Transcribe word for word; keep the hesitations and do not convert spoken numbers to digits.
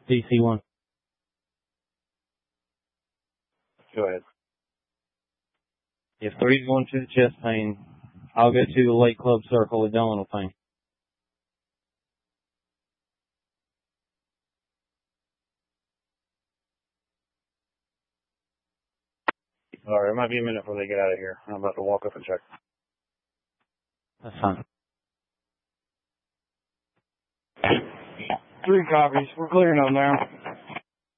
D C one. Go ahead. If three's going to the chest pain, I'll go to the Lake Club Circle with abdominal pain. All right, it might be a minute before they get out of here. I'm about to walk up and check. That's fine. Three copies. We're clearing them now.